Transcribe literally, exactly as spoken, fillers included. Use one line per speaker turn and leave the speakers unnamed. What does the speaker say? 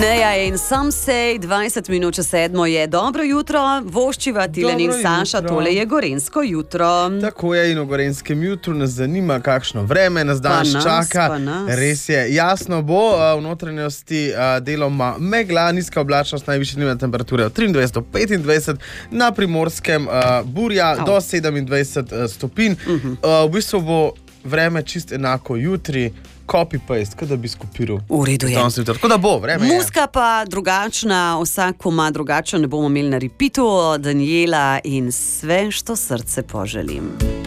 Neja in Samsej, dvajset minut čez sedmo je dobro jutro, voščiva Tilen in Saša, tole je gorensko jutro.
Tako je, in v gorenskem jutru nas zanima, kakšno vreme nas danes čaka. Res je, jasno bo, v notranjosti deloma megla, nizka oblačnost, najvišje dnevne temperature od triindvajset do petindvajset, na Primorskem burja do sedemindvajset stopinj. V bistvu bo vreme čist enako jutri, copy-paste, kot da bi skopiral.
V redu je.
Tako da bo, vreme je.
Muska pa drugačna, vsak koma drugačen, ne bomo imeli na repitu, Daniela in sve, što srce poželim.